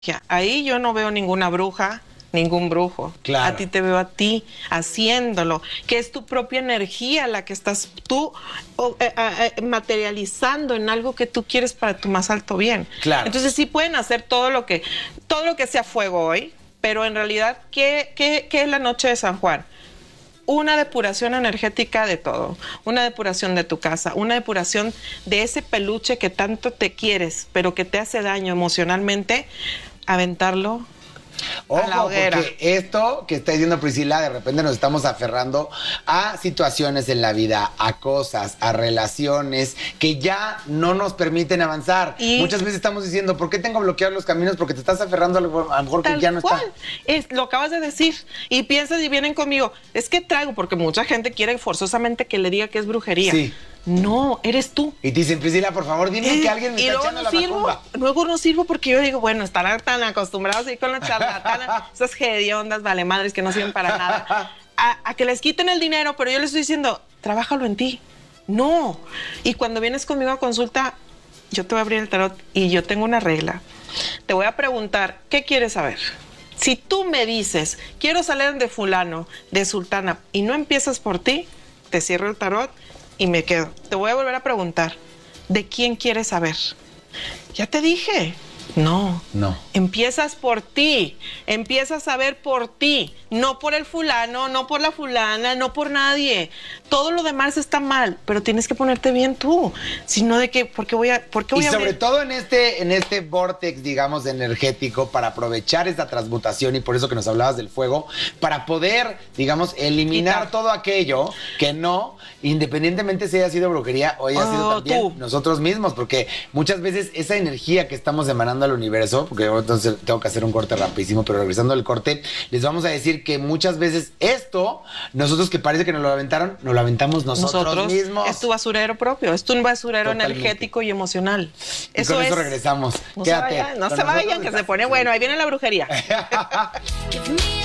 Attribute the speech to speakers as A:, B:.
A: Ahí yo no veo ninguna bruja, ningún brujo.
B: Claro.
A: A ti te veo a ti haciéndolo, que es tu propia energía la que estás tú materializando en algo que tú quieres para tu más alto bien.
B: Claro.
A: Entonces sí pueden hacer todo lo que sea fuego hoy, pero en realidad, ¿qué es la noche de San Juan? Una depuración energética de todo, una depuración de tu casa, una depuración de ese peluche que tanto te quieres, pero que te hace daño emocionalmente, aventarlo a la
B: Ojo,
A: hoguera.
B: porque esto que está diciendo Priscila, de repente nos estamos aferrando a situaciones en la vida, a cosas, a relaciones que ya no nos permiten avanzar.
A: Y
B: muchas veces estamos diciendo, ¿por qué tengo bloqueados los caminos? Porque te estás aferrando a lo mejor que ya no está.
A: Lo acabas de decir. Y piensas y vienen conmigo, es que traigo, porque mucha gente quiere forzosamente que le diga que es brujería.
B: Sí.
A: No, eres tú.
B: Y te dicen, Priscila, por favor, dime que alguien me está echando la macumba.
A: Luego no sirvo porque yo digo, bueno, estarán tan acostumbrados a ir con la charlatana, esas hediondas, vale madres que no sirven para nada, a que les quiten el dinero, pero yo les estoy diciendo, trabájalo en ti. No. Y cuando vienes conmigo a consulta, yo te voy a abrir el tarot y yo tengo una regla. Te voy a preguntar, ¿qué quieres saber? Si tú me dices, quiero salir de fulano, de sultana, y no empiezas por ti, te cierro el tarot y me quedo. Te voy a volver a preguntar, ¿de quién quieres saber? Ya te dije. No. Empiezas por ti. Empiezas a ver por ti. No por el fulano, no por la fulana, no por nadie. Todo lo demás está mal, pero tienes que ponerte bien tú. Sino de que, ¿por qué voy a
B: y sobre todo en este vortex, digamos, energético, para aprovechar esta transmutación, y por eso que nos hablabas del fuego, para poder, digamos, eliminar todo aquello que no, independientemente si haya sido brujería o haya sido también nosotros mismos, porque muchas veces esa energía que estamos emanando al universo, porque yo entonces tengo que hacer un corte rapidísimo, pero regresando al corte, les vamos a decir que muchas veces esto, nosotros que parece que nos lo aventaron, nos lo aventamos nosotros mismos.
A: Es tu basurero propio, es tu basurero energético y emocional.
B: Y con eso regresamos.
A: No
B: Quédate.
A: No se vayan, que se pone bueno. Ahí viene la brujería.